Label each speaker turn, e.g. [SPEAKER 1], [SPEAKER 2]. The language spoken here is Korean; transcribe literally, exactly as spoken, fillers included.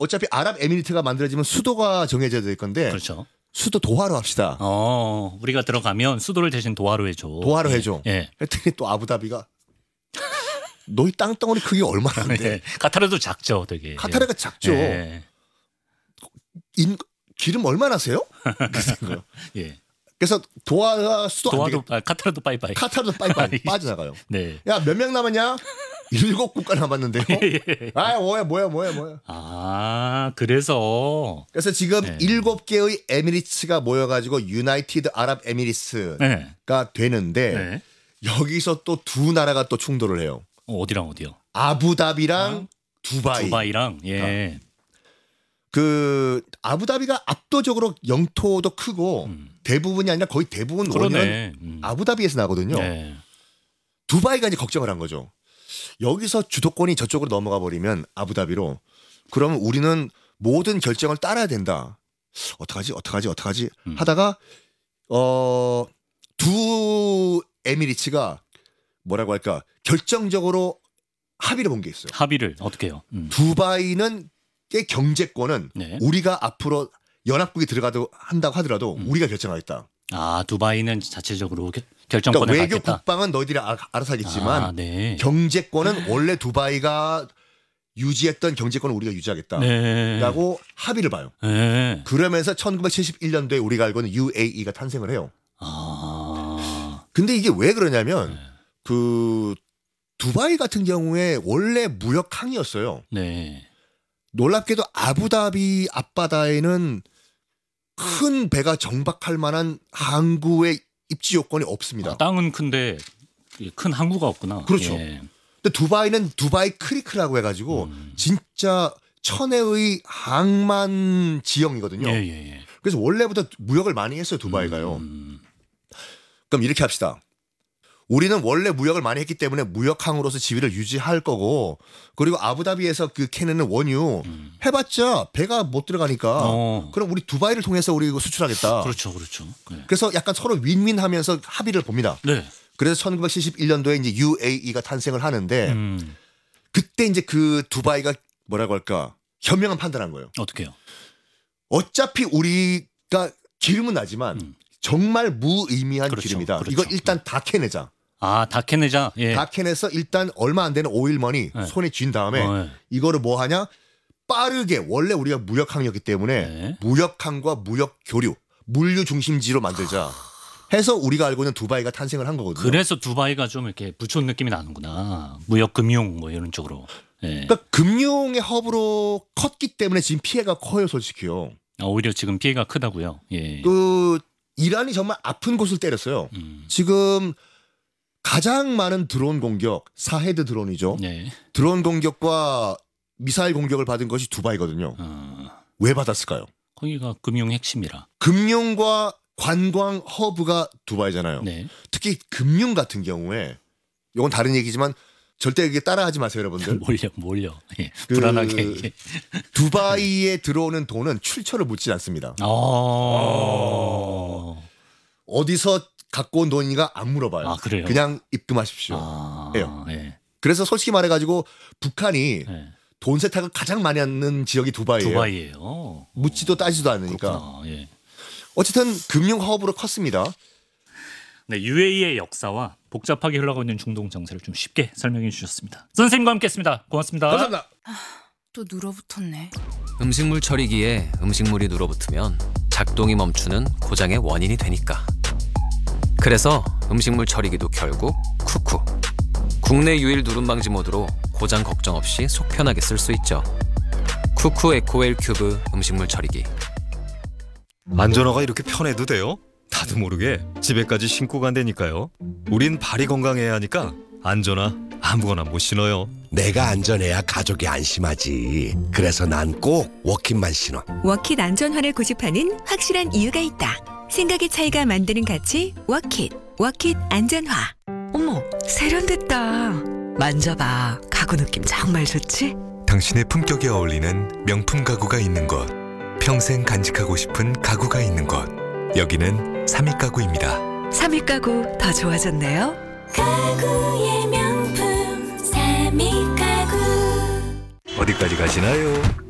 [SPEAKER 1] 어차피 아랍에미리트가 만들어지면 수도가 정해져야 될 건데
[SPEAKER 2] 그렇죠.
[SPEAKER 1] 수도 도하로 합시다.
[SPEAKER 2] 어, 우리가 들어가면 수도를 대신 도하로 해줘.
[SPEAKER 1] 도하로
[SPEAKER 2] 예.
[SPEAKER 1] 해줘.
[SPEAKER 2] 예.
[SPEAKER 1] 했더니 또 아부다비가 너희 땅덩어리 크기 얼마나인데.
[SPEAKER 2] 예. 카타르도 작죠, 되게.
[SPEAKER 1] 카타르가 작죠.
[SPEAKER 2] 예.
[SPEAKER 1] 인, 기름 얼마나 세요? 그래서,
[SPEAKER 2] 예.
[SPEAKER 1] 그래서 도하가 수도 안
[SPEAKER 2] 도하도
[SPEAKER 1] 되겠다.
[SPEAKER 2] 아, 카타르도 빠이빠이.
[SPEAKER 1] 카타르도 빠이빠이 빠져나가요.
[SPEAKER 2] 네.
[SPEAKER 1] 야, 몇 명 남았냐? 일곱 국가 남았는데요.
[SPEAKER 2] 예.
[SPEAKER 1] 아, 뭐야, 뭐야, 뭐야, 뭐야.
[SPEAKER 2] 아, 그래서
[SPEAKER 1] 그래서 지금
[SPEAKER 2] 네.
[SPEAKER 1] 일곱 개의 에미리츠가 모여가지고 유나이티드 아랍 에미리스가
[SPEAKER 2] 네.
[SPEAKER 1] 되는데
[SPEAKER 2] 네.
[SPEAKER 1] 여기서 또 두 나라가 또 충돌을 해요.
[SPEAKER 2] 어, 어디랑 어디요?
[SPEAKER 1] 아부다비랑
[SPEAKER 2] 아,
[SPEAKER 1] 두바이.
[SPEAKER 2] 두바이랑 예.
[SPEAKER 1] 그 아부다비가 압도적으로 영토도 크고
[SPEAKER 2] 음.
[SPEAKER 1] 대부분이 아니라 거의 대부분 원인은
[SPEAKER 2] 그러네. 음.
[SPEAKER 1] 아부다비에서 나거든요.
[SPEAKER 2] 네.
[SPEAKER 1] 두바이가 이제 걱정을 한 거죠. 여기서 주도권이 저쪽으로 넘어가 버리면 아부다비로 그러면 우리는 모든 결정을 따라야 된다. 어떡하지? 어떡하지? 어떡하지?
[SPEAKER 2] 음.
[SPEAKER 1] 하다가 어, 두 에미리츠가 뭐라고 할까? 결정적으로 합의를 본 게 있어요.
[SPEAKER 2] 합의를 어떻게 해요? 음.
[SPEAKER 1] 두바이는 의 경제권은
[SPEAKER 2] 네.
[SPEAKER 1] 우리가 앞으로 연합국이 들어가도 한다고 하더라도
[SPEAKER 2] 음.
[SPEAKER 1] 우리가 결정하겠다.
[SPEAKER 2] 아, 두바이는 자체적으로 겨- 결정권을
[SPEAKER 1] 그러니까 외교
[SPEAKER 2] 갖겠다.
[SPEAKER 1] 국방은 너희들이 아- 알아서 하겠지만
[SPEAKER 2] 아, 네.
[SPEAKER 1] 경제권은 원래 두바이가 유지했던 경제권을 우리가 유지하겠다라고
[SPEAKER 2] 네.
[SPEAKER 1] 합의를 봐요.
[SPEAKER 2] 네.
[SPEAKER 1] 그러면서 천구백칠십일 년도에 우리가 알고 있는 유에이이가 탄생을 해요.
[SPEAKER 2] 아.
[SPEAKER 1] 근데 이게 왜 그러냐면
[SPEAKER 2] 네.
[SPEAKER 1] 그 두바이 같은 경우에 원래 무역항이었어요.
[SPEAKER 2] 네.
[SPEAKER 1] 놀랍게도 아부다비 앞바다에는 큰 배가 정박할 만한 항구의 입지 요건이 없습니다.
[SPEAKER 2] 아, 땅은 큰데 큰 항구가 없구나.
[SPEAKER 1] 그렇죠.
[SPEAKER 2] 예.
[SPEAKER 1] 근데 두바이는 두바이 크리크라고 해가지고
[SPEAKER 2] 음.
[SPEAKER 1] 진짜 천혜의 항만 지형이거든요.
[SPEAKER 2] 예, 예, 예.
[SPEAKER 1] 그래서 원래부터 무역을 많이 했어요, 두바이가요.
[SPEAKER 2] 음.
[SPEAKER 1] 그럼 이렇게 합시다. 우리는 원래 무역을 많이 했기 때문에 무역항으로서 지위를 유지할 거고, 그리고 아부다비에서 그 캐내는 원유
[SPEAKER 2] 음.
[SPEAKER 1] 해봤자 배가 못 들어가니까
[SPEAKER 2] 어.
[SPEAKER 1] 그럼 우리 두바이를 통해서 우리 이거 수출하겠다.
[SPEAKER 2] 그렇죠, 그렇죠. 네.
[SPEAKER 1] 그래서 약간 서로 윈윈하면서 합의를 봅니다.
[SPEAKER 2] 네.
[SPEAKER 1] 그래서 천구백칠십일 년도에 이제 유에이이가 탄생을 하는데
[SPEAKER 2] 음.
[SPEAKER 1] 그때 이제 그 두바이가 뭐라고 할까 현명한 판단한 거예요.
[SPEAKER 2] 어떻게요?
[SPEAKER 1] 어차피 우리가 기름은 나지만
[SPEAKER 2] 음.
[SPEAKER 1] 정말 무의미한
[SPEAKER 2] 그렇죠,
[SPEAKER 1] 기름이다.
[SPEAKER 2] 그렇죠.
[SPEAKER 1] 이거 일단 다 캐내자.
[SPEAKER 2] 아, 다 캐내자. 예.
[SPEAKER 1] 다 캐내서 일단 얼마 안 되는 오일머니
[SPEAKER 2] 네.
[SPEAKER 1] 손에 쥔 다음에
[SPEAKER 2] 어, 예.
[SPEAKER 1] 이거를 뭐 하냐? 빠르게 원래 우리가 무역항이었기 때문에
[SPEAKER 2] 네.
[SPEAKER 1] 무역항과 무역 교류, 물류 중심지로 만들자. 해서 우리가 알고 있는 두바이가 탄생을 한 거거든요.
[SPEAKER 2] 그래서 두바이가 좀 이렇게 부촌 느낌이 나는구나. 무역 금융 뭐 이런 쪽으로. 예.
[SPEAKER 1] 그러니까 금융의 허브로 컸기 때문에 지금 피해가 커요, 솔직히요.
[SPEAKER 2] 아, 오히려 지금 피해가 크다고요. 예.
[SPEAKER 1] 그 이란이 정말 아픈 곳을 때렸어요.
[SPEAKER 2] 음.
[SPEAKER 1] 지금 가장 많은 드론 공격, 사헤드 드론이죠.
[SPEAKER 2] 네.
[SPEAKER 1] 드론 공격과 미사일 공격을 받은 것이 두바이거든요.
[SPEAKER 2] 어,
[SPEAKER 1] 왜 받았을까요?
[SPEAKER 2] 거기가 금융 핵심이라.
[SPEAKER 1] 금융과 관광 허브가 두바이잖아요.
[SPEAKER 2] 네.
[SPEAKER 1] 특히 금융 같은 경우에 이건 다른 얘기지만 절대 이게 따라하지 마세요, 여러분들.
[SPEAKER 2] 몰려, 몰려. 예.
[SPEAKER 1] 그
[SPEAKER 2] 불안하게 이게.
[SPEAKER 1] 두바이에 들어오는 돈은 출처를 묻지 않습니다.
[SPEAKER 2] 어.
[SPEAKER 1] 어디서 갖고 온 돈인가 안 물어봐요.
[SPEAKER 2] 아, 그래요?
[SPEAKER 1] 그냥 입금하십시오.
[SPEAKER 2] 아.
[SPEAKER 1] 해요.
[SPEAKER 2] 예.
[SPEAKER 1] 그래서 솔직히 말해가지고 북한이
[SPEAKER 2] 예.
[SPEAKER 1] 돈 세탁을 가장 많이 하는 지역이 두바이예요.
[SPEAKER 2] 두바이예요.
[SPEAKER 1] 묻지도 따지도 않으니까.
[SPEAKER 2] 그렇구나. 예.
[SPEAKER 1] 어쨌든 금융 허브로 컸습니다.
[SPEAKER 2] 네, 유에이의 역사와 복잡하게 흘러가고 있는 중동 정세를 좀 쉽게 설명해 주셨습니다. 선생님과 함께했습니다. 고맙습니다.
[SPEAKER 1] 감사합니다.
[SPEAKER 3] 또 눌어붙었네.
[SPEAKER 4] 음식물 처리기에 음식물이 눌어붙으면 작동이 멈추는 고장의 원인이 되니까. 그래서 음식물 처리기도 결국 쿠쿠. 국내 유일 누름 방지 모드로 고장 걱정 없이 속 편하게 쓸 수 있죠. 쿠쿠 에코웰 큐브 음식물 처리기.
[SPEAKER 5] 안전화가 이렇게 편해도 돼요? 나도 모르게 집에까지 신고 간다니까요. 우린 발이 건강해야 하니까 안전화 아무거나 못 신어요.
[SPEAKER 6] 내가 안전해야 가족이 안심하지. 그래서 난 꼭 워킷만 신어.
[SPEAKER 7] 워킷 안전화를 고집하는 확실한 이유가 있다. 생각의 차이가 만드는 가치 워킷. 워킷 안전화.
[SPEAKER 3] 어머, 세련됐다. 만져봐. 가구 느낌 정말 좋지?
[SPEAKER 8] 당신의 품격에 어울리는 명품 가구가 있는 곳. 평생 간직하고 싶은 가구가 있는 곳. 여기는 삼익 가구입니다.
[SPEAKER 3] 삼익 가구 더 좋아졌네요.
[SPEAKER 7] 가구의 명품 삼익 가구.
[SPEAKER 5] 어디까지 가시나요?